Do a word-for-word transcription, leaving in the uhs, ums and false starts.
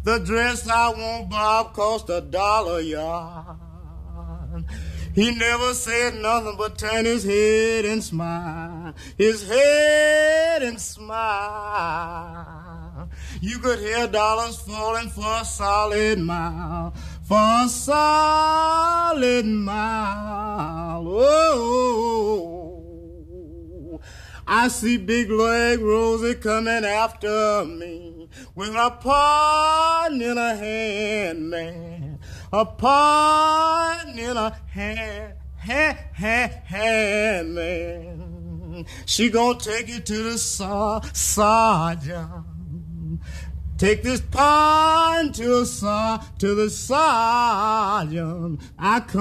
The dress I want, Bob, cost a dollar a yard. He never said nothing but turn his head and smile, his head and smile. You could hear dollars falling for a solid mile, for a solid mile. Oh, I see big leg Rosie coming after me with a pardon in her hand, man. A pardon in her hand, hand, hand, hand, man. She gonna take it to the sar- sergeant. Take this pardon to the sar- to the sergeant. I come